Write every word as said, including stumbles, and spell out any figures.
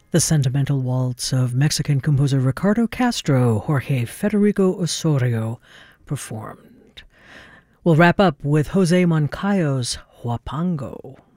The Sentimental Waltz of Mexican composer Ricardo Castro, Jorge Federico Osorio performed. We'll wrap up with Jose Moncayo's Huapango.